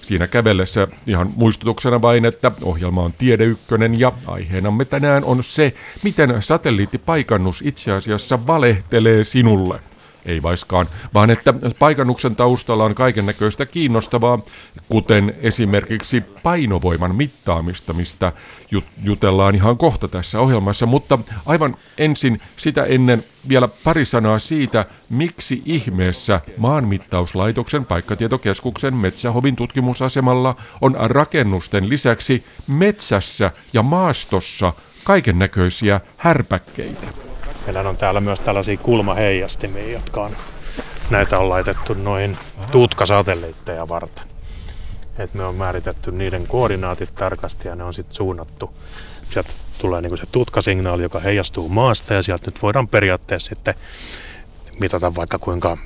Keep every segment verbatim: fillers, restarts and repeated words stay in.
siinä kävellessä ihan muistutuksena vain, että ohjelma on Tiede Ykkönen ja aiheenamme tänään on se, miten satelliittipaikannus itse asiassa valehtelee sinulle. Ei vaiskaan, vaan että paikannuksen taustalla on kaiken näköistä kiinnostavaa, kuten esimerkiksi painovoiman mittaamista, mistä jutellaan ihan kohta tässä ohjelmassa. Mutta aivan ensin sitä ennen vielä pari sanaa siitä, miksi ihmeessä Maanmittauslaitoksen paikkatietokeskuksen Metsähovin tutkimusasemalla on rakennusten lisäksi metsässä ja maastossa kaiken näköisiä härpäkkeitä. Meillä on täällä myös tällaisia kulmaheijastimia, jotka on, näitä on laitettu noihin tutkasatelliitteja varten. Et me on määritetty niiden koordinaatit tarkasti ja ne on sitten suunnattu. Sieltä tulee niinku se tutkasignaali, joka heijastuu maasta ja sieltä nyt voidaan periaatteessa sitten mitata vaikka kuinka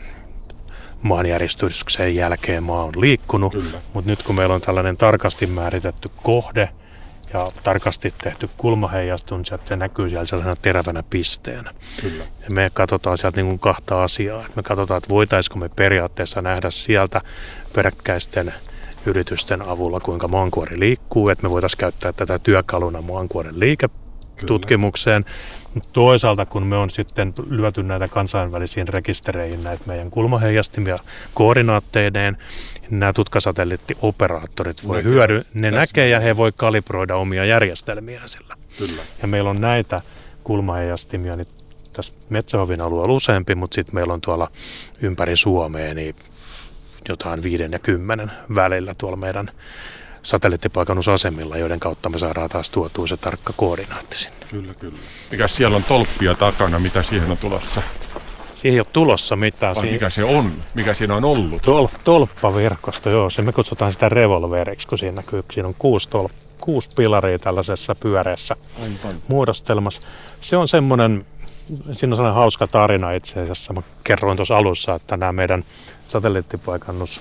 maanjäristyksen jälkeen maa on liikkunut. Mutta nyt kun meillä on tällainen tarkasti määritetty kohde, ja tarkasti tehty kulmaheijastun, se näkyy siellä sellaisena terävänä pisteenä. Kyllä. Ja me katsotaan sieltä niin kuin kahta asiaa. Me katsotaan, että voitaisiko me periaatteessa nähdä sieltä peräkkäisten yritysten avulla, kuinka maankuori liikkuu, että me voitaisiin käyttää tätä työkaluna maankuoren liiketutkimukseen. Mutta toisaalta, kun me on sitten lyöty näitä kansainvälisiin rekistereihin näitä meidän kulmaheijastimia koordinaatteineen, niin nämä tutkasatelliittioperaattorit voi hyödy, ne näkee ja he voi kalibroida omia järjestelmiä sillä. Kyllä. Ja meillä on näitä kulmaheijastimia niin tässä Metsähovin alueella useampi, mutta sitten meillä on tuolla ympäri Suomea niin jotain viiden ja kymmenen välillä tuolla meidän satelliittipaikannusasemilla, joiden kautta me saadaan taas tuotua se tarkka koordinaatti sinne. Kyllä, kyllä. Mikä siellä on tolppia takana, mitä siihen on tulossa? Siihen ei ole tulossa mitään. Vai mikä se on? Mikä siinä on ollut? Tol, tolppaverkosto, joo. Se me kutsutaan sitä revolveriksi, kun siinä näkyy. Siinä on kuusi, tol, kuusi pilaria tällaisessa pyöreässä Aivan. muodostelmassa. Se on semmoinen, siinä on sellainen hauska tarina itse asiassa. Mä kerroin tuossa alussa, että nämä meidän satelliittipaikannus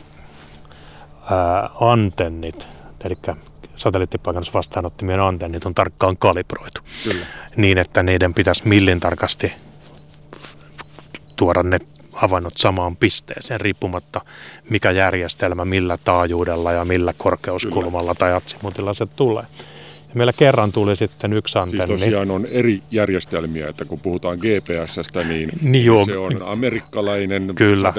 ää, antennit, eli satelliittipaikannus vastaanottimien antennit on tarkkaan kalibroitu. Kyllä. Niin, että niiden pitäisi millin tarkasti tuoda ne havainnot samaan pisteeseen, riippumatta mikä järjestelmä, millä taajuudella ja millä korkeuskulmalla Kyllä. tai atsimutilla se tulee. Ja meillä kerran tuli sitten yksi antenni. Siis tosiaan on eri järjestelmiä, että kun puhutaan G P S:stä, niin, niin joo, se on amerikkalainen Kyllä.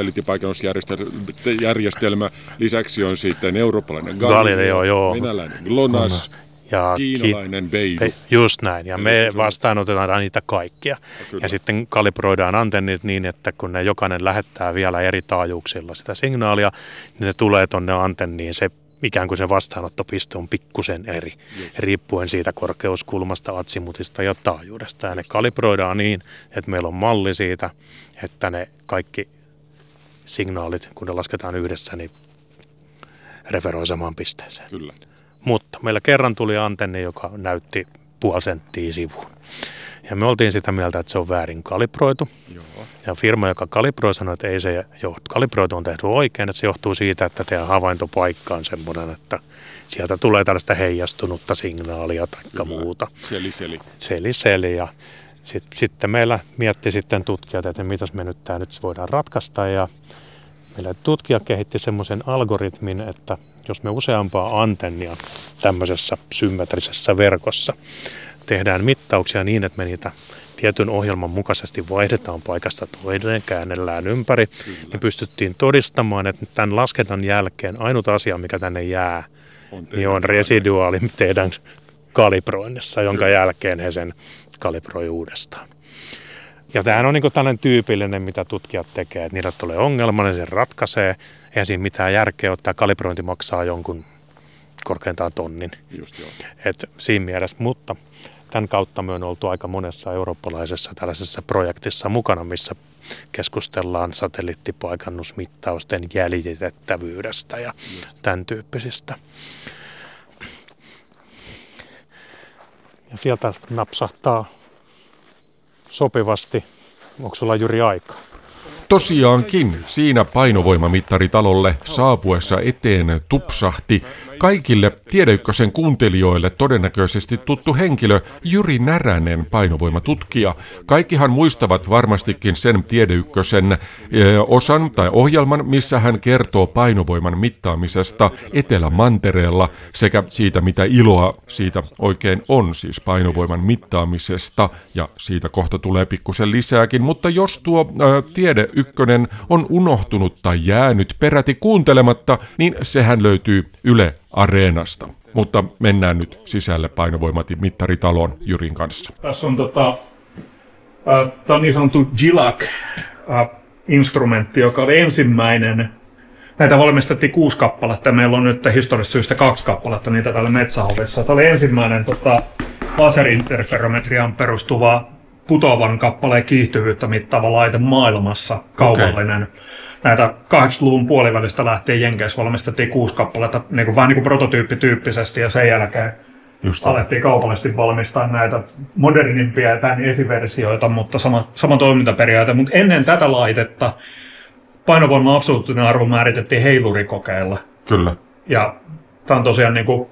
satelliittipaikannusjärjestelmä. Lisäksi on sitten eurooppalainen Galileo, Galileo joo. venäläinen GLONASS, ja kiinalainen Beidou. Just näin, ja me vastaanotetaan niitä kaikkia. No, ja sitten kalibroidaan antennit niin, että kun ne jokainen lähettää vielä eri taajuuksilla sitä signaalia, niin ne tulee tuonne antenniin, se ikään kuin se vastaanottopiste on pikkusen eri, Just. riippuen siitä korkeuskulmasta, atsimutista ja taajuudesta. Ja ne kalibroidaan niin, että meillä on malli siitä, että ne kaikki signaalit, kun ne lasketaan yhdessä, niin referoi samaan pisteeseen. Kyllä. Mutta meillä kerran tuli antenni, joka näytti puoli senttiä sivuun. Ja me oltiin sitä mieltä, että se on väärin kalibroitu. Joo. Ja firma, joka kalibroi, sanoi, että ei se johtu. Kalibroitu on tehty oikein, että se johtuu siitä, että teidän havaintopaikka on semmoinen, että sieltä tulee tällaista heijastunutta signaalia tai muuta. Seli, seli. Seli, seli. Ja sit, sitten meillä mietti sitten tutkijat, että mitäs me nyt tämä nyt voidaan ratkaista. Ja meillä tutkija kehitti semmoisen algoritmin, että jos me useampaa antennia tämmöisessä symmetrisessä verkossa tehdään mittauksia niin, että me niitä tietyn ohjelman mukaisesti vaihdetaan paikasta toinen, käännellään ympäri, Kyllä. niin pystyttiin todistamaan, että tämän laskennan jälkeen ainut asia, mikä tänne jää, on, niin on residuaali teidän kalibroinnissa, jonka Kyllä. jälkeen he sen kalibroi uudestaan. Ja tämähän on niin kuin tällainen tyypillinen, mitä tutkijat tekee, että niillä tulee ongelma, niin se ratkaisee. Eihän siinä mitään järkeä, että tämä kalibrointi maksaa jonkun korkeintaan tonnin. Just joo. Et siinä mielessä, mutta tämän kautta me on oltu aika monessa eurooppalaisessa tällaisessa projektissa mukana, missä keskustellaan satelliittipaikannusmittausten jäljitettävyydestä ja Just. tämän tyyppisistä. Ja sieltä napsahtaa sopivasti. Onko sulla Jyri aikaa? tosiaankin siinä painovoimamittaritalolle saapuessa eteen tupsahti kaikille Tiedeykkösen kuuntelijoille todennäköisesti tuttu henkilö Jyri Näränen, painovoimatutkija. Kaikkihan muistavat varmastikin sen Tiedeykkösen e, osan tai ohjelman, missä hän kertoo painovoiman mittaamisesta Etelämantereella sekä siitä, mitä iloa siitä oikein on, siis painovoiman mittaamisesta, ja siitä kohta tulee pikkusen lisääkin. Mutta jos tuo ä, Tiedeykkönen on unohtunut tai jäänyt peräti kuuntelematta, niin sehän löytyy Yle Areenasta. Mutta mennään nyt sisälle painovoimamittaritaloon Jyrin kanssa. Tässä on tota, äh, tämä on niin sanottu G I L A C-instrumentti, äh, joka oli ensimmäinen. Näitä valmistettiin kuusi kappaletta. Meillä on nyt historiallisesta syystä kaksi kappaletta niitä täällä Metsähovissa. Tämä oli ensimmäinen tota, laserinterferometriaan perustuva putoavan kappaleen kiihtyvyyttä mittaava laite maailmassa, kaupallinen. Okay. Näitä kahdeksankymmentäluvun puolivälistä lähtien Jenkeissä valmistettiin kuusi kappaletta niin kuin, vähän niin kuin prototyyppityyppisesti, ja sen jälkeen just alettiin kaupallisesti valmistaa näitä modernimpia ja tämän esiversioita, mutta sama, sama toimintaperiaate. Mutta ennen tätä laitetta painovoiman absoluuttinen arvo määritettiin heilurikokeilla. Kyllä. Ja tämä on tosiaan niin kuin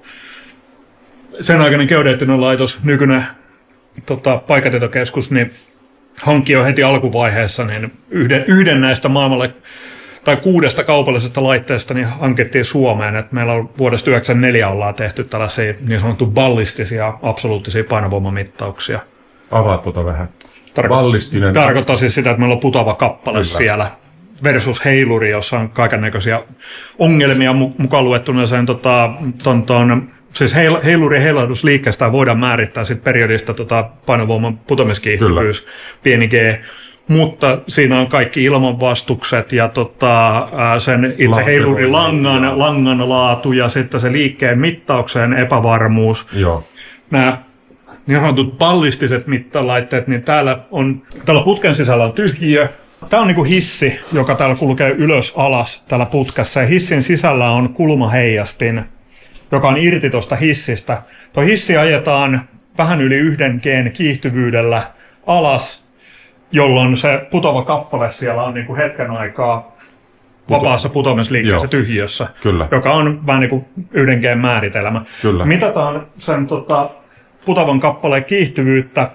sen aikainen geodeettinen laitos, nykyinen tota, paikkatietokeskus, niin hankki jo heti alkuvaiheessa niin yhden, yhden näistä maailmalle tai kuudesta kaupallisesta laitteesta niin hankittiin Suomeen. Et meillä on vuodesta yhdeksänkymmentäneljä ollaan tehty tällaisia niin sanottuja ballistisia absoluuttisia painovoimamittauksia. Avaat tuota vähän. Tarko- Ballistinen. Tarkoittaa siis sitä, että meillä on putoava kappale Kyllä. siellä versus heiluri, jossa on kaikennäköisiä ongelmia mukaan luettuna sen tota, ton, ton, siis heil, heiluri heilahdusliikkeestä voidaan määrittää sit periodista tota, painovoiman putoamiskiihtyvyys, pieni g, mutta siinä on kaikki ilmanvastukset ja tota, sen itse heilurilangan langan laatu ja sitten se liikkeen mittauksen epävarmuus. Joo. Nämä niin sanotut ballistiset mittalaitteet, niin täällä on, täällä putken sisällä on tyhjiö. Tämä on niin kuin hissi, joka täällä kulkee ylös alas täällä putkassa, ja hissin sisällä on kulmaheijastin, joka on irti tuosta hissistä. Tuo hissi ajetaan vähän yli yhden G:n kiihtyvyydellä alas, jolloin se putova kappale siellä on niin kuin hetken aikaa vapaassa putoamisliikkeessä tyhjiössä, Kyllä. joka on vähän niin kuin yhden G:n määritelmä. Kyllä. Mitataan sen tota, putovan kappaleen kiihtyvyyttä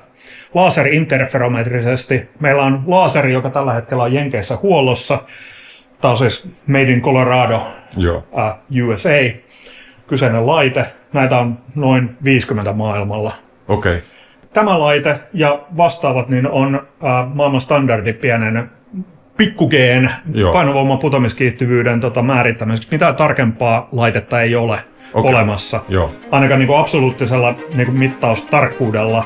laserinterferometrisesti. Meillä on laaseri, joka tällä hetkellä on Jenkeissä huollossa. Tämä on siis Made in Colorado, uh, U S A, kyseinen laite. Näitä on noin viisikymmentä maailmalla. Okay. Tämä laite ja vastaavat niin on uh, maailman standardi pienen pikku G:n painovoiman putoamiskiihtyvyyden tota, määrittämiseksi. Mitään tarkempaa laitetta ei ole okay. olemassa. Joo. Ainakaan niin kuin absoluuttisella niin kuin mittaustarkkuudella.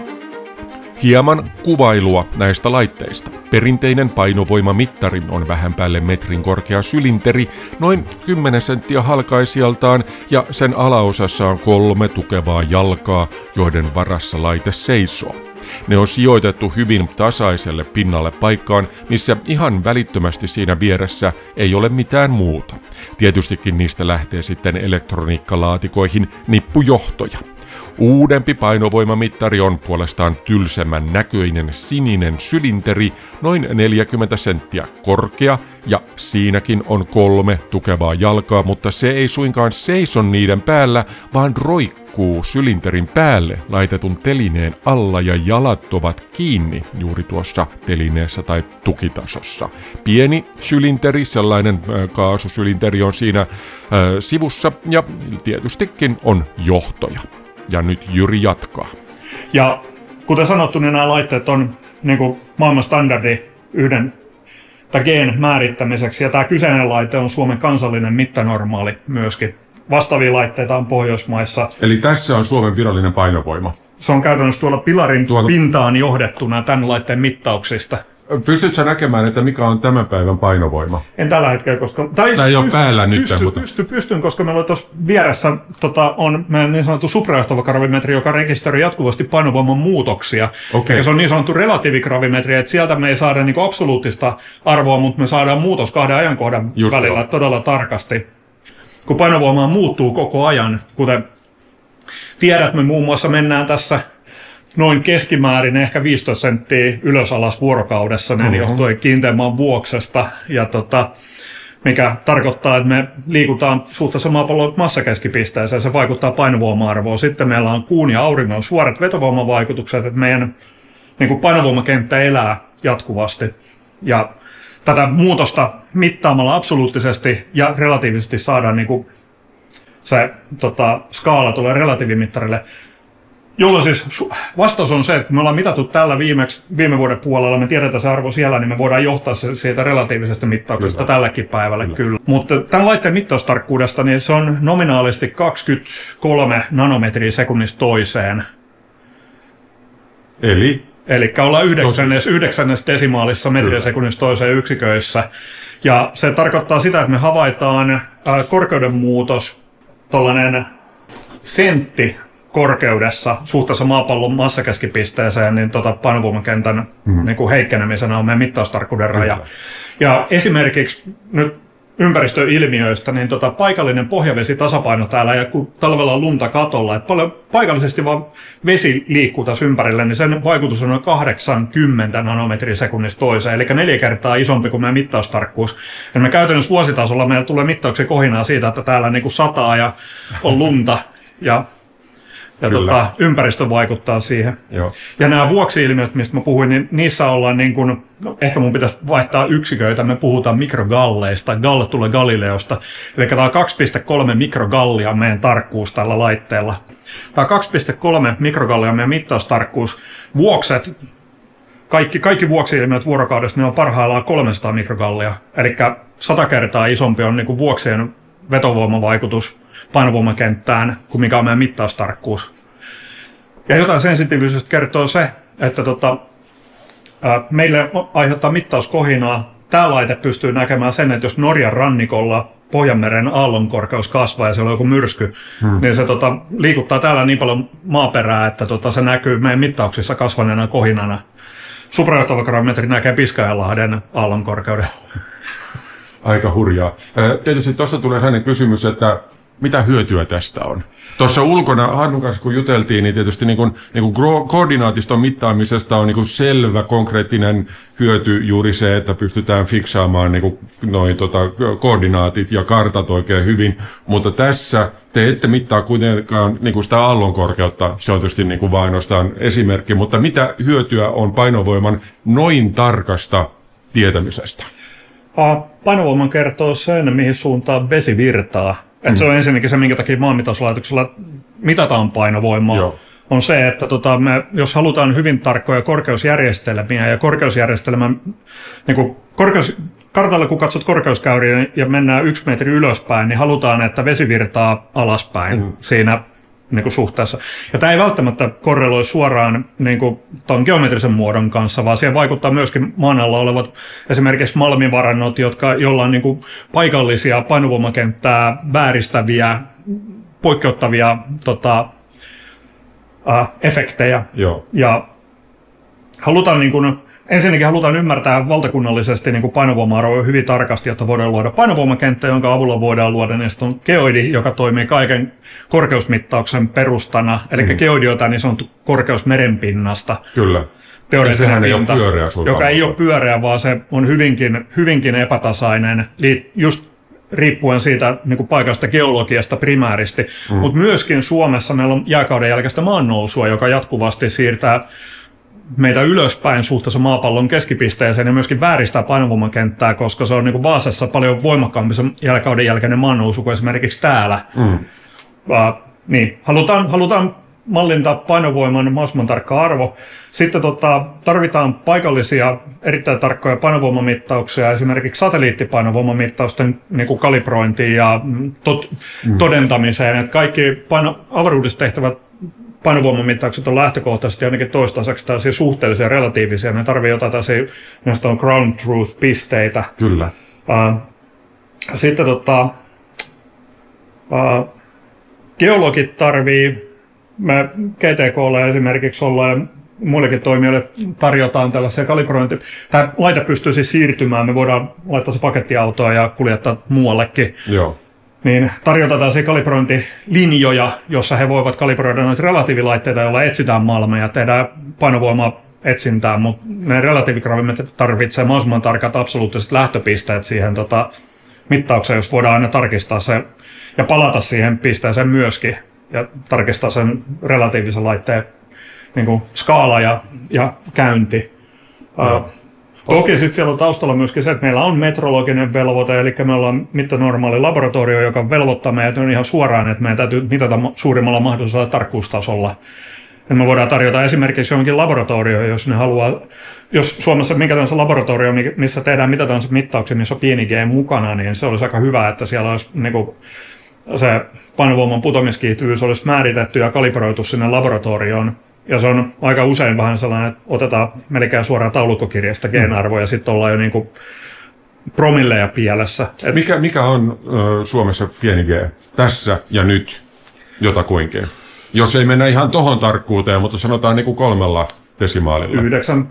Hieman kuvailua näistä laitteista. Perinteinen painovoimamittari on vähän päälle metrin korkea sylinteri, noin kymmenen senttiä halkaisijaltaan, ja sen alaosassa on kolme tukevaa jalkaa, joiden varassa laite seisoo. Ne on sijoitettu hyvin tasaiselle pinnalle paikkaan, missä ihan välittömästi siinä vieressä ei ole mitään muuta. Tietystikin niistä lähtee sitten elektroniikkalaatikoihin nippujohtoja. Uudempi painovoimamittari on puolestaan tylsemmän näköinen sininen sylinteri, noin neljäkymmentä senttiä korkea, ja siinäkin on kolme tukevaa jalkaa, mutta se ei suinkaan seiso niiden päällä, vaan roikkuu sylinterin päälle laitetun telineen alla, ja jalat ovat kiinni juuri tuossa telineessä tai tukitasossa. Pieni sylinteri, sellainen äh, kaasusylinteri on siinä äh, sivussa, ja tietystikin on johtoja. Ja nyt Jyri jatkaa. Ja kuten sanottu, niin nämä laitteet on niin kuin maailman standardi yhden tai G:n määrittämiseksi. Ja tämä kyseinen laite on Suomen kansallinen mittanormaali myöskin. Vastaavia laitteita on Pohjoismaissa. Eli tässä on Suomen virallinen painovoima. Se on käytännössä tuolla pilarin tuolla pintaan johdettuna tämän laitteen mittauksista. Pystytkö näkemään, että mikä on tämän päivän painovoima? En tällä hetkellä, koska... Tai Tämä ei ole päällä nyt, pysty, mutta... Pysty, pystyn, koska meillä on tuossa vieressä tota, on meidän niin sanottu suprajohtava gravimetri, joka rekisteröi jatkuvasti painovoiman muutoksia. Okay. Ja se on niin sanottu relatiivigravimetri, että sieltä me ei saada niin kuin absoluuttista arvoa, mutta me saadaan muutos kahden ajankohdan Just välillä jo. todella tarkasti. Kun painovoima muuttuu koko ajan, kuten tiedät, me muun muassa mennään tässä noin keskimäärin ehkä viisitoista senttiä ylös alas vuorokaudessa, niin mm-hmm. johtuen kiinteän maan vuoksesta. Ja tota, mikä tarkoittaa, että me liikutaan suhteessa maapallon massakeskipisteeseen, se vaikuttaa painovoima-arvoon. Sitten meillä on kuun ja auringon suorat vetovoimavaikutukset, että meidän niin kuin painovoimakenttä elää jatkuvasti. Ja tätä muutosta mittaamalla absoluuttisesti ja relatiivisesti saadaan niin kuin se tota, skaala tulee relatiivimittarille. Jolloin siis vastaus on se, että me ollaan mitattu tällä viimeksi, viime vuoden puolella, me tiedetään se arvo siellä, niin me voidaan johtaa se siitä relatiivisesta mittauksesta kyllä. tälläkin päivällä kyllä. kyllä. Mutta tämän laitteen mittaustarkkuudesta, niin se on nominaalisti kaksikymmentäkolme nanometriä sekunnista toiseen. Eli? Eli ollaan yhdeksännes, yhdeksännes desimaalissa metriä sekunnista toiseen yksiköissä. Ja se tarkoittaa sitä, että me havaitaan äh, korkeuden muutos, tollainen sentti, korkeudessa suhteessa maapallon massakeskipisteeseen, niin tota painovoimakentän mm-hmm. niin kuin heikkenemisenä on meidän mittaustarkkuuden raja. Mm-hmm. Ja esimerkiksi nyt ympäristöilmiöistä, niin tota paikallinen pohjavesitasapaino täällä, ja kun talvella on lunta katolla, että paljon paikallisesti vaan vesi liikkuu tässä ympärillä, niin sen vaikutus on noin kahdeksankymmentä nanometriä sekunnista toiseen, eli neljä kertaa isompi kuin meidän mittaustarkkuus. Ja me käytännössä vuositasolla meillä tulee mittauksia kohinaa siitä, että täällä niin kuin sataa ja on lunta, ja Ja tota, ympäristö vaikuttaa siihen. Joo. Ja nämä vuoksi-ilmiöt, mistä mä puhuin, niin niissä ollaan niin kuin, no, ehkä mun pitäisi vaihtaa yksiköitä, me puhutaan mikrogalleista, galle tulee Galileosta. Eli tämä on kaksi pilkku kolme mikrogallia meidän tarkkuus tällä laitteella. Tämä kaksi pilkku kolme mikrogallia meidän mittaustarkkuus. Vuokset, kaikki, kaikki vuoksi-ilmiöt vuorokaudessa, ne on parhaillaan kolmesataa mikrogallia. Eli sata kertaa isompi on niin kuin vuoksien vetovoimavaikutus painovoimakenttään kuin mikä on meidän mittaustarkkuus. Ja jotain sensitiivisyydestä kertoo se, että tota, ää, meille aiheuttaa mittauskohinaa. Tämä laite pystyy näkemään sen, että jos Norjan rannikolla Pohjanmeren aallonkorkeus kasvaa ja siellä on joku myrsky, hmm. niin se tota, liikuttaa täällä niin paljon maaperää, että tota, se näkyy meidän mittauksissa kasvaneena kohinana. Suprajohtavagrometri näkee Piskajanlahden aallonkorkeuden. Aika hurjaa. Tietysti tuossa tulee sellainen kysymys, että mitä hyötyä tästä on? Tuossa ulkona Harnun kanssa kun juteltiin, niin tietysti niin kuin, niin kuin koordinaatiston mittaamisesta on niin kuin selvä konkreettinen hyöty juuri se, että pystytään fiksaamaan niin kuin noin tota, koordinaatit ja kartat oikein hyvin, mutta tässä te ette mittaa kuitenkaan niin kuin sitä aallonkorkeutta, se on tietysti niin kuin vain ainoastaan esimerkki, mutta mitä hyötyä on painovoiman noin tarkasta tietämisestä? Painovoiman kertoo sen, mihin suuntaan vesi virtaa. Mm. Et se on ensinnäkin se, minkä takia maanmittauslaitoksella mitataan painovoimaa. Joo. On se, että tota, me, jos halutaan hyvin tarkkoja korkeusjärjestelmiä ja korkeusjärjestelmän, niin kuin korkeus, kartalle kun katsot korkeuskäyriä ja mennään yksi metri ylöspäin, niin halutaan, että vesi virtaa alaspäin mm. siinä niin kuin suhteessa. Ja tämä ei välttämättä korreloi suoraan niin kuin ton geometrisen muodon kanssa, vaan siihen vaikuttaa myöskin maan alla olevat esimerkiksi malmivarannot, jotka, joilla on niin kuin paikallisia painovoimakenttää vääristäviä, poikkeuttavia tota, äh, efektejä. Joo. Ja halutaan niin kuin, ensinnäkin halutaan ymmärtää valtakunnallisesti niin kuin painovoima-arvoja hyvin tarkasti, jotta voidaan luoda painovoimakenttä, jonka avulla voidaan luoda, niin on geoidi, joka toimii kaiken korkeusmittauksen perustana. Eli mm. geoidi on tämä niin sanottu korkeus merenpinnasta. Kyllä. Teoreettinen pinta, ei pyöreä, joka ei ole pyöreä, vaan se on hyvinkin, hyvinkin epätasainen, just riippuen siitä niin kuin paikallisesta geologiasta primääristi. Mm. Mutta myöskin Suomessa meillä on jääkauden jälkeistä maannousua, joka jatkuvasti siirtää meitä ylöspäin suhteessa maapallon keskipisteeseen ja myöskin vääristää painovoimakenttää, koska se on niin kuin Vaasassa paljon voimakkaampi se jälkauden jälkeinen maannousu kuin esimerkiksi täällä. Mm. Uh, niin, halutaan, halutaan mallintaa painovoiman mahdollisimman tarkka arvo. Sitten tota, tarvitaan paikallisia erittäin tarkkoja painovoimamittauksia, esimerkiksi satelliittipainovoimamittausten niin kuin kalibrointiin ja tot, mm. todentamiseen. Että kaikki paino, avaruudessa tehtävät painovoimamittaukset on lähtökohtaisesti ainakin toistaiseksi tällaisia suhteellisia relatiivisia. Ne tarvii jotain tällaisia, näistä on ground truth-pisteitä. Kyllä. Uh, sitten tota, uh, geologit tarvii, me G T K:lle esimerkiksi ollaan ja muillekin toimijoille tarjotaan tällaisia kalibrointia. Tämä laite pystyy siis siirtymään, me voidaan laittaa se pakettiautoon ja kuljettaa muuallekin. Joo. niin tarjotaan tällaisia kalibrointilinjoja, jossa he voivat kalibroida noita relatiivilaitteita, joilla etsitään malmeja, tehdään painovoimaa etsintään, mutta ne relatiivigravimetrit tarvitsee mahdollisimman tarkat absoluuttiset lähtöpisteet siihen tota, mittaukseen, jos voidaan aina tarkistaa se ja palata siihen pisteeseen myöskin ja tarkistaa sen relatiivisen laitteen niin kuin skaala ja, ja käynti. No. Uh, toki sitten siellä on taustalla myöskin se, että meillä on metrologinen velvoite, eli me ollaan mittanormaali laboratorio, joka velvoittaa meidät ihan suoraan, että meidän täytyy mitata suurimmalla mahdollisella tarkkuustasolla. Ja me voidaan tarjota esimerkiksi johonkin laboratorioon, jos ne haluaa, jos Suomessa minkä tahansa laboratorio, missä tehdään mitä tahansa mittauksia, missä on pieni G mukana, niin se olisi aika hyvä, että siellä olisi niin kuin, se painovoiman putoamiskiihtyvyys olisi määritetty ja kalibroitu sinne laboratorioon. Ja se on aika usein vähän sellainen, että otetaan melkein suoraan taulukkokirjasta G-arvoja ja sitten ollaan jo niin kuin promilleja pielessä. Et mikä, mikä on ö, Suomessa pieni G? Tässä ja nyt jotakuinkin. Jos ei mennä ihan tohon tarkkuuteen, mutta sanotaan niin kuin kolmella desimaalilla. yhdeksän.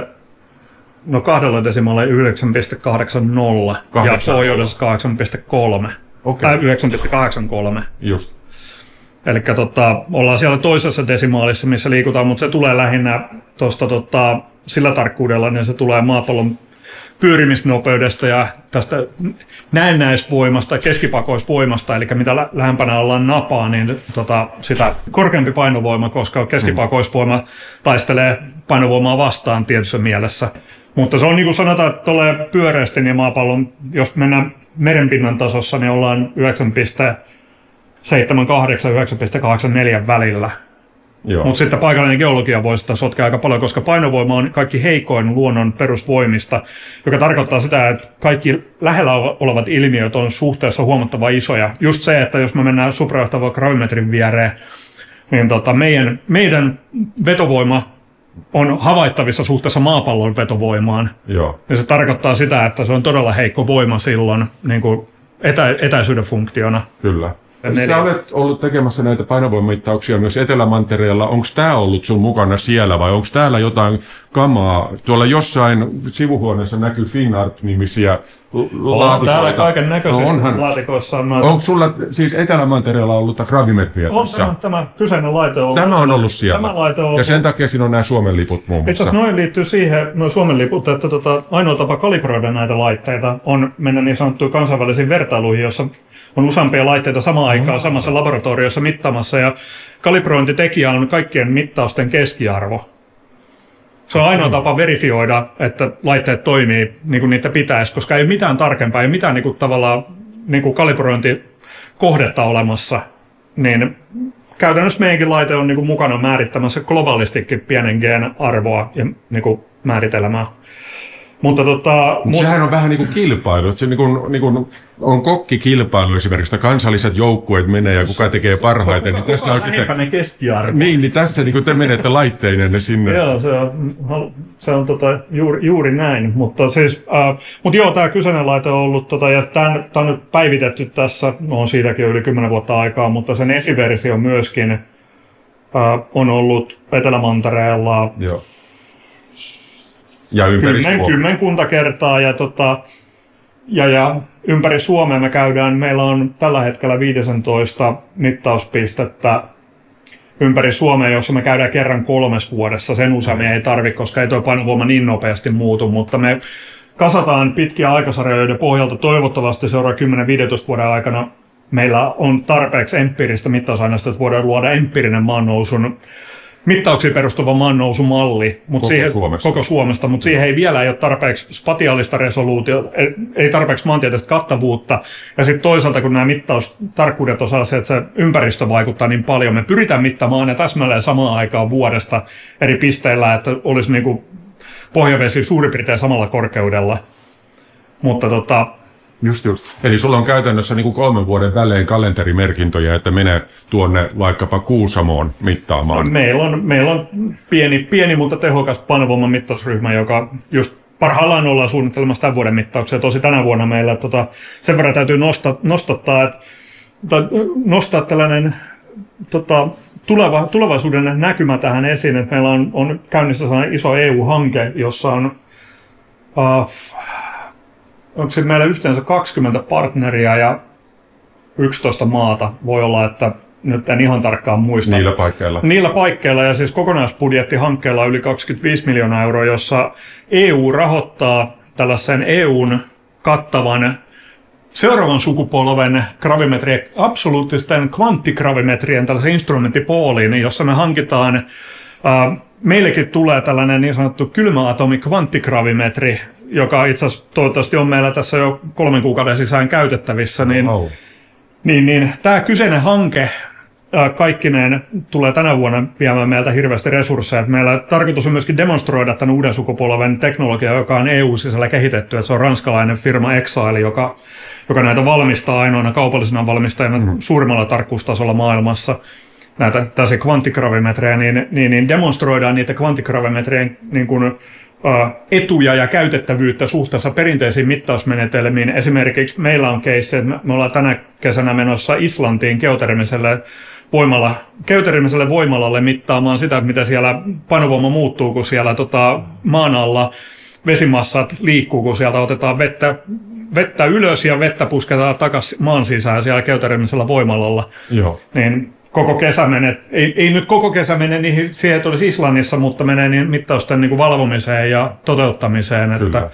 No kahdella desimaalilla yhdeksän pilkku kahdeksankymmentä ja pohjoudessa kahdeksan pilkku kolme. Okay. Tai yhdeksän pilkku kahdeksankymmentäkolme. Just. Eli tota, ollaan siellä toisessa desimaalissa, missä liikutaan, mutta se tulee lähinnä tosta, tota, sillä tarkkuudella, niin se tulee maapallon pyörimisnopeudesta ja tästä näennäisvoimasta, keskipakoisvoimasta, eli mitä lä- lähempänä ollaan napaa, niin tota, sitä korkeampi painovoima, koska keskipakoisvoima taistelee painovoimaa vastaan tietyssä mielessä. Mutta se on niin kuin sanotaan, että tulee pyöreästi, niin maapallon, jos mennään merenpinnan tasossa, niin ollaan yhdeksän pilkku seitsemänkymmentäkahdeksan yhdeksän pilkku kahdeksankymmentäneljä välillä. Mutta sitten paikallinen geologia voi sitä sotkea aika paljon, koska painovoima on kaikki heikoin luonnon perusvoimista, joka tarkoittaa sitä, että kaikki lähellä olevat ilmiöt on suhteessa huomattavan isoja. Just se, että jos me mennään suprajohtavan gravimetrin viereen, niin tota meidän, meidän vetovoima on havaittavissa suhteessa maapallon vetovoimaan. Joo. Ja se tarkoittaa sitä, että se on todella heikko voima silloin niin kuin etä, etäisyyden funktiona. Kyllä. Sä olet ollut tekemässä näitä painovoimamittauksia myös Etelämantereella. Onko tämä ollut sun mukana siellä vai onko täällä jotain kamaa? Tuolla jossain sivuhuoneessa näkyy Finart-nimisiä laatikoita. Täällä kaiken näköisissä no laatikoissa on noita. Onko sulla siis Etelämantereella ollut gravimetriä tässä? On tämä, tämä kyseinen laite on ollut. Tämä on ollut siellä. Tämä laite on ollut. Ja sen takia siinä on nämä Suomen liput muun muassa. Itse noin liittyy siihen, noin Suomen liput, että tota, ainoa tapa kalibroida näitä laitteita on mennä niin sanottuun kansainvälisiin vertailuihin, jossa on useampia laitteita samaan aikaan samassa laboratoriossa mittaamassa, ja kalibrointitekijä on kaikkien mittausten keskiarvo. Se on ainoa tapa verifioida, että laitteet toimii niin kuin niitä pitäisi, koska ei ole mitään tarkempaa, ei mitään niin kuin, tavallaan niin kuin kalibrointikohdetta olemassa. Niin käytännössä meidänkin laite on niin kuin, mukana määrittämässä globaalistikin pienen G:n arvoa ja niin kuin, määritelmää. Mutta tota, mut sehän on vähän niin kuin kilpailu. Se niin kuin, niin kuin on kokkikilpailu esimerkiksi, että kansalliset joukkueet menee ja kuka tekee parhaiten. Niin tässä on sitten ne keskiarvo. Niin, niin tässä niin kuin te menette laitteinen sinne. Joo, se on, se on tota, juuri, juuri näin. Mutta, siis, äh, mutta joo, tämä kyseinen laite on ollut, tota, ja tämä on nyt päivitetty tässä, no on siitäkin jo yli kymmenen vuotta aikaa, mutta sen esiversio myöskin äh, on ollut Etelämantereella. Joo. Ja ympäri Kymmen, kymmenkunta kertaa ja, tota, ja, ja ympäri Suomea me käydään, meillä on tällä hetkellä viisitoista mittauspistettä ympäri Suomea, jossa me käydään kerran kolmes vuodessa. Sen useammin ei tarvitse, koska ei tuo painovoima niin nopeasti muutu, mutta me kasataan pitkiä aikasarjoiden pohjalta toivottavasti seuraavan kymmenen viisitoista vuoden aikana. Meillä on tarpeeksi empiiristä mittausaineistoa, että voidaan luoda empiirinen maannousun mittauksiin perustuva maannousumalli mutta koko, siihen, Suomesta. koko Suomesta, mutta siihen ei vielä ei ole tarpeeksi spatiaalista resoluutiota, ei tarpeeksi maantieteellistä kattavuutta. Ja sitten toisaalta, kun nämä mittaustarkkuudet on sellaisia, että se ympäristö vaikuttaa niin paljon, me pyritään mittaamaan aina täsmälleen samaan aikaan vuodesta eri pisteillä, että olisi niin kuin pohjavesi suurin piirtein samalla korkeudella. Mutta tota, Just just. Eli sulla on käytännössä niin kuin kolmen vuoden välein kalenterimerkintöjä, että menee tuonne vaikkapa Kuusamoon mittaamaan. Meillä on, meillä on pieni, pieni, mutta tehokas painovoiman mittausryhmä, joka just parhaillaan ollaan suunnittelemassa tämän vuoden mittauksia. Tosi tänä vuonna meillä tota, sen verran täytyy nostaa, nostattaa, että, tai nostaa tällainen tota, tuleva, tulevaisuuden näkymä tähän esiin, että meillä on, on käynnissä sellainen iso E U-hanke, jossa on uh, onko se meillä yhteensä kaksikymmentä partneria ja yksitoista maata. Voi olla, että nyt en ihan tarkkaan muista. Niillä paikkeilla. Niillä paikkeilla ja siis kokonaisbudjetti hankkeella on yli kaksikymmentäviisi miljoonaa euroa, jossa E U rahoittaa tällaisen E U:n kattavan seuraavan sukupolven gravimetrien, absoluuttisten kvanttigravimetrien tällaisen instrumenttipooliin, jossa me hankitaan, äh, meillekin tulee tällainen niin sanottu kylmäatomi kvanttigravimetri, joka itse asiassa toivottavasti on meillä tässä jo kolmen kuukauden sisään käytettävissä, niin, wow. niin, niin tämä kyseinen hanke kaikkineen tulee tänä vuonna viemään meiltä hirveästi resursseja. Meillä tarkoitus on myöskin demonstroida tämän uuden sukupolven teknologia, joka on E U-sisällä kehitetty. Että se on ranskalainen firma Exile, joka, joka näitä valmistaa ainoana kaupallisena valmistajana mm. suurimmalla tarkkuustasolla maailmassa. Näitä tällaisia kvanttigravimetrejä, niin, niin, niin demonstroidaan niitä kvanttigravimetrien niin kuin, uh, etuja ja käytettävyyttä suhteessa perinteisiin mittausmenetelmiin. Esimerkiksi meillä on keissi, että me ollaan tänä kesänä menossa Islantiin geotermiselle voimalla, geotermiselle voimalalle mittaamaan sitä, että miten siellä painovoima muuttuu, kun siellä tota, maan alla vesimassat liikkuu, kun sieltä otetaan vettä, vettä ylös ja vettä pusketaan takaisin maan sisään siellä geotermisellä voimalalla. Joo. Niin koko kesä menee, ei, ei nyt koko kesä mene niihin, siihen, että olisi Islannissa, mutta menee niin mittausten niin kuin valvomiseen ja toteuttamiseen. Että,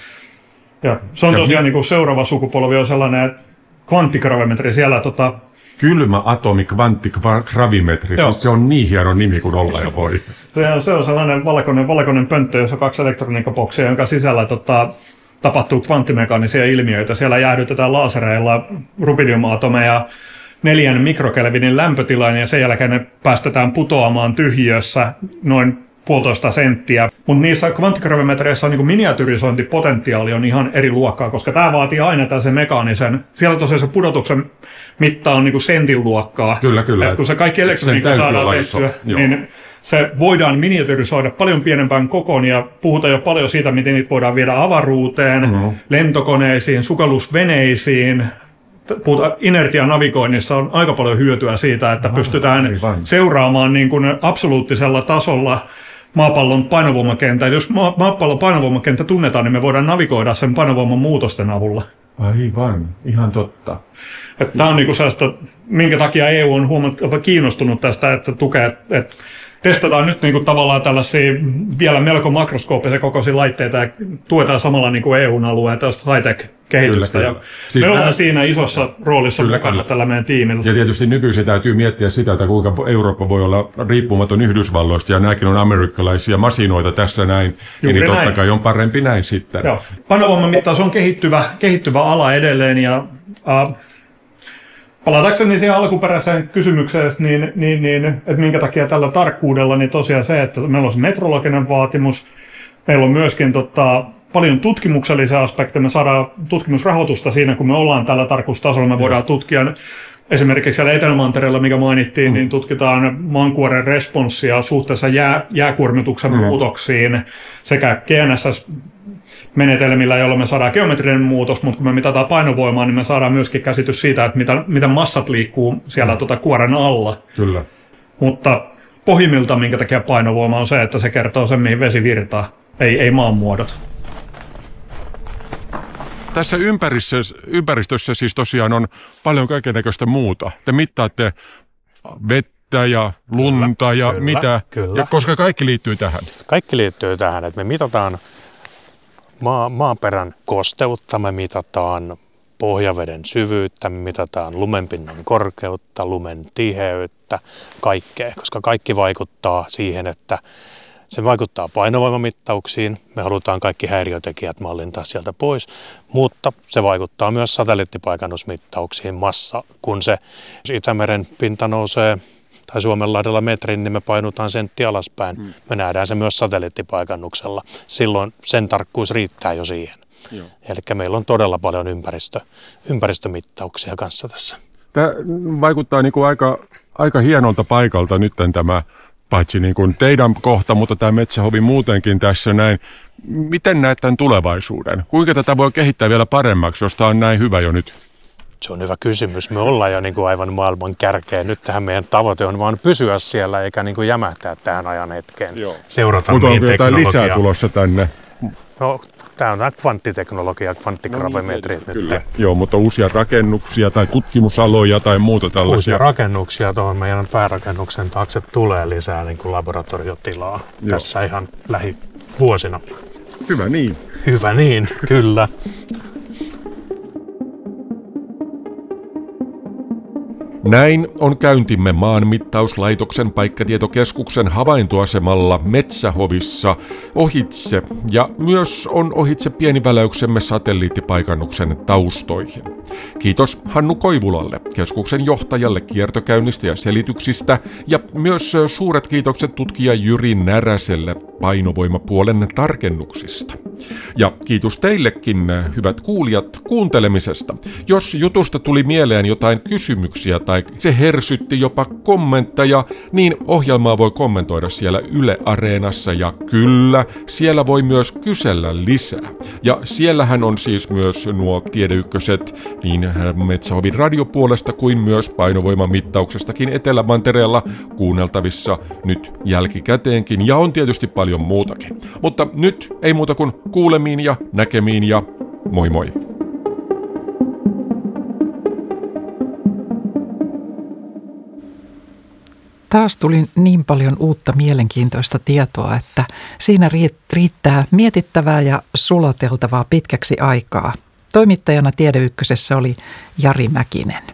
ja se on tosiaan niin kuin seuraava sukupolvi on sellainen, että kvanttigravimetri siellä tota, kylmä atomi kvanttigravimetri, siis se on niin hieno nimi kuin olla ja voi. Se on, se on sellainen valkoinen, valkoinen pönttö, jossa on kaksi elektroniikkaboksia, jonka sisällä tota, tapahtuu kvanttimekaanisia ilmiöitä. Siellä jäähdytetään lasereilla rubidiumatomeja neljän mikrokelvinin lämpötilaan ja sen jälkeen ne päästetään putoamaan tyhjiössä noin puolitoista senttiä. Mutta niissä kvanttigravimetreissä on niin miniatyrisointipotentiaali on ihan eri luokkaa, koska tämä vaatii aina tällaisen mekaanisen. Siellä tosiaan se pudotuksen mitta on niin sentin luokkaa. Kyllä, kyllä. Et kun se kaikki elektroniikka saadaan tehtyä, niin se voidaan miniatyrisoida paljon pienempään kokoon ja puhutaan jo paljon siitä, miten niitä voidaan viedä avaruuteen, mm-hmm. lentokoneisiin, sukellusveneisiin. Puhutaan inertianavigoinnissa on aika paljon hyötyä siitä, että aivan, pystytään aivan. seuraamaan niin kuin absoluuttisella tasolla maapallon painovoimakenttä. Jos ma- maapallon painovoimakenttä tunnetaan, niin me voidaan navigoida sen painovoiman muutosten avulla. Aivan, ihan totta. Tämä on niin kuin sellaista, minkä takia E U on huomattavasti kiinnostunut tästä, että tukee, että testataan nyt niin kuin tavallaan tällaisia vielä melko makroskooppisia kokoisia laitteita ja tuetaan samalla niin kuin E U:n alueen tällaista high-tech-kehitystä. Kyllä, kyllä. Siis me ollaan nämä siinä isossa roolissa kyllä, mukana kyllä. tällä meidän tiimillä. Ja tietysti nykyisin täytyy miettiä sitä, että kuinka Eurooppa voi olla riippumaton Yhdysvalloista ja nämäkin on amerikkalaisia masinoita tässä näin. Juuri niin totta kai on parempi näin sitten. Joo. Painovoiman mittaus on kehittyvä, kehittyvä ala edelleen ja uh, palatakseni siihen alkuperäiseen kysymykseen, niin, niin, niin, että minkä takia tällä tarkkuudella, niin tosiaan se, että meillä on se metrologinen vaatimus, meillä on myöskin tota, paljon tutkimuksellisia aspekteja, me saadaan tutkimusrahoitusta siinä, kun me ollaan tällä tarkkuustasolla, me voidaan tutkia esimerkiksi siellä Etelämantereella, mikä mainittiin, mm. niin tutkitaan maankuoren responssia suhteessa jää, jääkuormituksen mm. muutoksiin sekä G N S S menetelmillä, jolloin me saadaan geometrinen muutos, mutta kun me mitataan painovoimaa, niin me saadaan myöskin käsitys siitä, että mitä, mitä massat liikkuu siellä mm. tuota kuoren alla. Kyllä. Mutta pohjimmiltaan, minkä takia painovoima on se, että se kertoo sen, mihin vesi virtaa, ei, ei maanmuodot. Tässä ympäristössä, ympäristössä siis tosiaan on paljon kaikennäköistä muuta. Te mittaatte vettä ja lunta kyllä, ja kyllä, mitä, kyllä. Ja koska kaikki liittyy tähän. Kaikki liittyy tähän, että me mitataan maa, maaperän kosteutta, me mitataan pohjaveden syvyyttä, me mitataan lumenpinnan korkeutta, lumen tiheyttä, kaikkea, koska kaikki vaikuttaa siihen, että se vaikuttaa painovoimamittauksiin, me halutaan kaikki häiriötekijät mallintaa sieltä pois, mutta se vaikuttaa myös satelliittipaikannusmittauksiin massa. Kun se Itämeren pinta nousee tai Suomenlahdella metrin, niin me painutaan sentti alaspäin. Hmm. Me nähdään se myös satelliittipaikannuksella. Silloin sen tarkkuus riittää jo siihen. Eli meillä on todella paljon ympäristö, ympäristömittauksia kanssa tässä. Tämä vaikuttaa niin kuin aika, aika hienolta paikalta nyt tämä, paitsi niin kuin teidän kohta, mutta tämä Metsähovi muutenkin tässä näin. Miten näet tämän tulevaisuuden? Kuinka tätä voi kehittää vielä paremmaksi, jos tämä on näin hyvä jo nyt? Se on hyvä kysymys. Me ollaan jo niin kuin aivan maailman kärkeen. Nyt tähän meidän tavoite on vaan pysyä siellä eikä niin kuin jämähtää tähän ajan hetkeen. Joo. Seurata mutta niin onko jotain lisää tulossa tänne? No, Tämä on nämä kvanttiteknologia, kvanttigravimetri. No, kyllä. Joo, mutta uusia rakennuksia tai tutkimusaloja tai muuta tällaisia. Uusia rakennuksia tuohon meidän päärakennuksen taakse tulee lisää niin kuin laboratoriotilaa. Joo. Tässä ihan lähivuosina. Hyvä niin. Hyvä niin, kyllä. Näin on käyntimme Maanmittauslaitoksen paikkatietokeskuksen havaintoasemalla Metsähovissa ohitse ja myös on ohitse pieni väläyksemme satelliittipaikannuksen taustoihin. Kiitos Hannu Koivulalle, keskuksen johtajalle kiertokäynnistä ja selityksistä ja myös suuret kiitokset tutkija Jyri Näräselle painovoimapuolen tarkennuksista. Ja kiitos teillekin, hyvät kuulijat, kuuntelemisesta. Jos jutusta tuli mieleen jotain kysymyksiä tai se hersytti jopa kommentteja, niin ohjelmaa voi kommentoida siellä Yle Areenassa ja kyllä, siellä voi myös kysellä lisää. Ja siellähän on siis myös nuo tiedeykköset niin Metsähovin radiopuolesta kuin myös painovoimamittauksestakin Etelämantereella kuunneltavissa nyt jälkikäteenkin ja on tietysti paljon muutakin. Mutta nyt ei muuta kuin kuulemiin ja näkemiin ja moi moi! Taas tuli niin paljon uutta mielenkiintoista tietoa, että siinä riittää mietittävää ja sulateltavaa pitkäksi aikaa. Toimittajana Tiedeykkösessä oli Jari Mäkinen.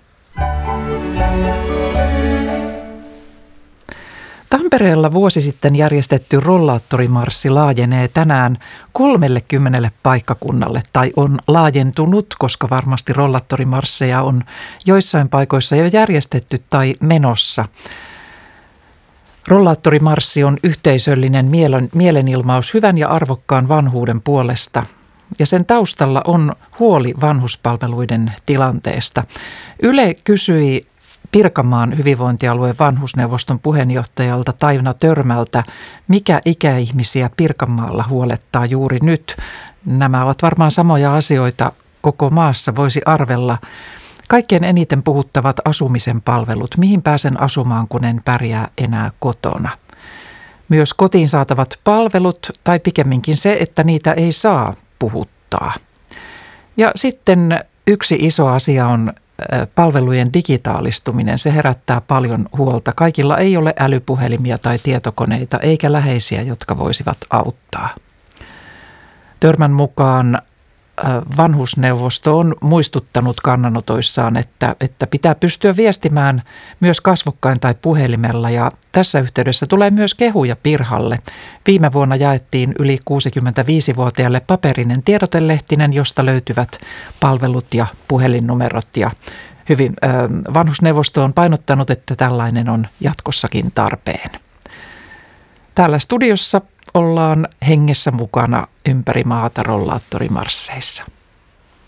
Tampereella vuosi sitten järjestetty rollaattorimarssi laajenee tänään kolmellekymmenelle paikkakunnalle tai on laajentunut, koska varmasti rollaattorimarsseja on joissain paikoissa jo järjestetty tai menossa. Rollaattorimarssi on yhteisöllinen mielen, mielenilmaus hyvän ja arvokkaan vanhuuden puolesta. Ja sen taustalla on huoli vanhuspalveluiden tilanteesta. Yle kysyi Pirkanmaan hyvinvointialueen vanhusneuvoston puheenjohtajalta Taina Törmältä, mikä ikäihmisiä Pirkanmaalla huolettaa juuri nyt. Nämä ovat varmaan samoja asioita koko maassa, voisi arvella. Kaikkein eniten puhuttavat asumisen palvelut. Mihin pääsen asumaan, kun en pärjää enää kotona? Myös kotiin saatavat palvelut, tai pikemminkin se, että niitä ei saa puhuttaa. Ja sitten yksi iso asia on palvelujen digitaalistuminen. Se herättää paljon huolta. Kaikilla ei ole älypuhelimia tai tietokoneita, eikä läheisiä, jotka voisivat auttaa. Törmän mukaan vanhusneuvosto on muistuttanut kannanotoissaan, että, että pitää pystyä viestimään myös kasvokkain tai puhelimella ja tässä yhteydessä tulee myös kehuja Pirhalle. Viime vuonna jaettiin yli kuusikymmentäviisivuotiaille paperinen tiedotelehtinen, josta löytyvät palvelut ja puhelinnumerot ja hyvin, äh, vanhusneuvosto on painottanut, että tällainen on jatkossakin tarpeen. Täällä studiossa ollaan hengessä mukana ympäri maata rollaattorimarsseissa.